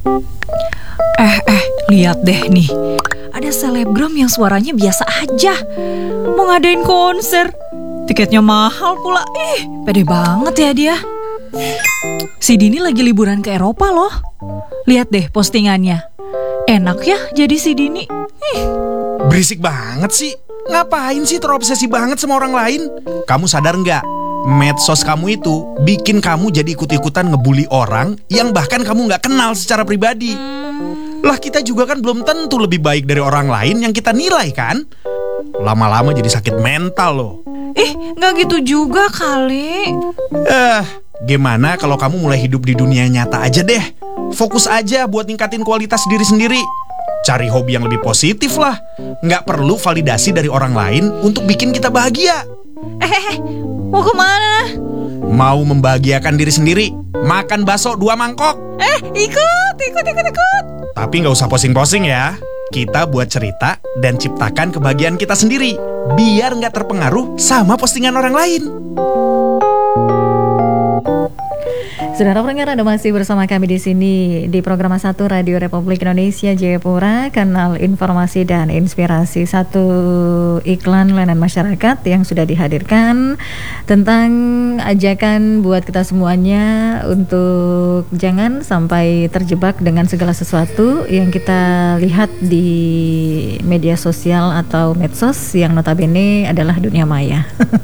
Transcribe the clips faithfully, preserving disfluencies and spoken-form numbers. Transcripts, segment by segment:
Eh, eh, lihat deh nih. Ada selebgram yang suaranya biasa aja. Mau ngadain konser. Tiketnya mahal pula. Ih, pede banget ya dia. Si Dini lagi liburan ke Eropa loh. Lihat deh postingannya. Enak ya jadi si Dini. Ih. Berisik banget sih. Ngapain sih terobsesi banget sama orang lain? Kamu sadar nggak? Medsos kamu itu bikin kamu jadi ikut-ikutan ngebully orang yang bahkan kamu nggak kenal secara pribadi. Lah kita juga kan belum tentu lebih baik dari orang lain yang kita nilai kan? Lama-lama jadi sakit mental loh. Ih, nggak gitu juga kali. Eh, gimana kalau kamu mulai hidup di dunia nyata aja deh. Fokus aja buat ningkatin kualitas diri sendiri. Cari hobi yang lebih positif lah. Nggak perlu validasi dari orang lain untuk bikin kita bahagia. Eh, eh, mau kemana? Mau membahagiakan diri sendiri. Makan bakso dua mangkok. Eh, ikut, ikut, ikut, ikut. Tapi nggak usah posing-posing ya. Kita buat cerita dan ciptakan kebahagiaan kita sendiri. Biar nggak terpengaruh sama postingan orang lain. Saudara pendengar, Anda masih bersama kami di sini di program satu Radio Republik Indonesia Jayapura, kanal informasi dan inspirasi. Satu iklan layanan masyarakat yang sudah dihadirkan tentang ajakan buat kita semuanya untuk jangan sampai terjebak dengan segala sesuatu yang kita lihat di media sosial atau medsos yang notabene adalah dunia maya.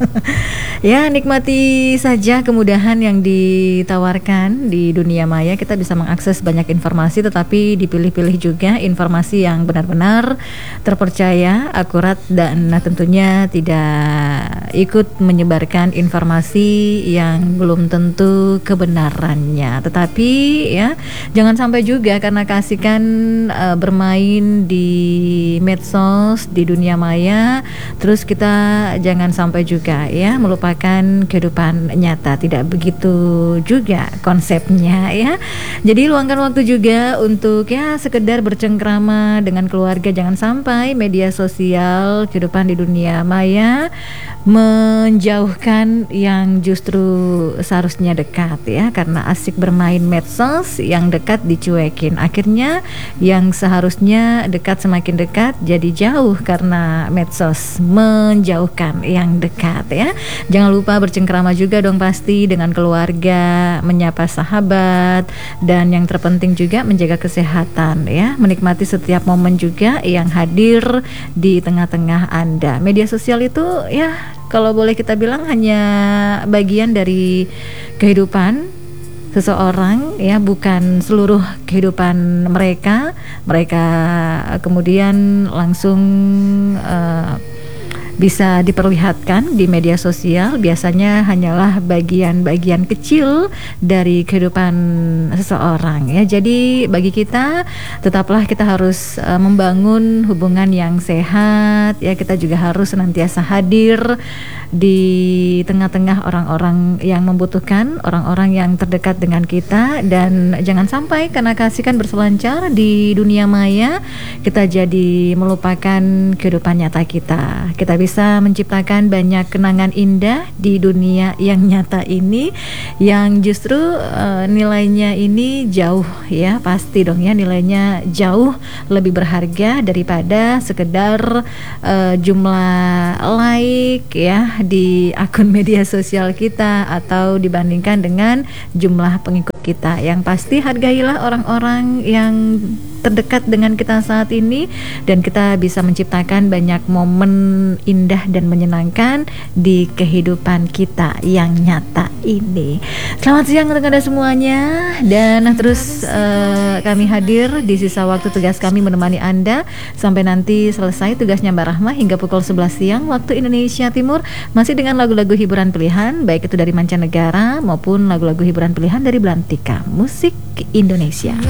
Ya, nikmati saja kemudahan yang ditawarkan di dunia maya. Kita bisa mengakses banyak informasi, tetapi dipilih-pilih juga informasi yang benar-benar terpercaya, akurat, dan tentunya tidak ikut menyebarkan informasi yang belum tentu kebenarannya. Tetapi ya, jangan sampai juga karena kasihkan uh, bermain di medsos, di dunia maya, terus kita jangan sampai juga ya melupakan kehidupan nyata. Tidak begitu juga konsepnya ya. Jadi luangkan waktu juga untuk ya sekedar bercengkrama dengan keluarga. Jangan sampai media sosial, kehidupan di dunia maya menjauhkan yang justru seharusnya dekat ya, karena asik bermain medsos, yang dekat dicuekin. Akhirnya yang seharusnya dekat semakin dekat jadi jauh karena medsos menjauhkan yang dekat ya. Jangan lupa bercengkrama juga dong pasti dengan keluarga, menyapa sahabat, dan yang terpenting juga menjaga kesehatan ya. Menikmati setiap momen juga yang hadir di tengah-tengah Anda. Media sosial itu ya kalau boleh kita bilang hanya bagian dari kehidupan seseorang ya, bukan seluruh kehidupan mereka. Mereka kemudian langsung uh, bisa diperlihatkan di media sosial, biasanya hanyalah bagian-bagian kecil dari kehidupan seseorang ya. Jadi bagi kita tetaplah kita harus uh, membangun hubungan yang sehat ya. Kita juga harus senantiasa hadir di tengah-tengah orang-orang yang membutuhkan, orang-orang yang terdekat dengan kita, dan jangan sampai karena kasihkan berselancar di dunia maya kita jadi melupakan kehidupan nyata kita. Kita bisa menciptakan banyak kenangan indah di dunia yang nyata ini, yang justru uh, nilainya ini jauh ya, pasti dong ya, nilainya jauh lebih berharga daripada sekedar uh, jumlah like ya di akun media sosial kita atau dibandingkan dengan jumlah pengikut kita. Yang pasti hargailah orang-orang yang terdekat dengan kita saat ini, dan kita bisa menciptakan banyak momen indah dan menyenangkan di kehidupan kita yang nyata ini. Selamat siang untuk Anda semuanya, dan terus uh, kami hadir di sisa waktu tugas kami menemani Anda sampai nanti selesai tugasnya Mbak Rahma hingga pukul sebelas siang waktu Indonesia Timur, masih dengan lagu-lagu hiburan pilihan baik itu dari mancanegara maupun lagu-lagu hiburan pilihan dari belantika musik Indonesia.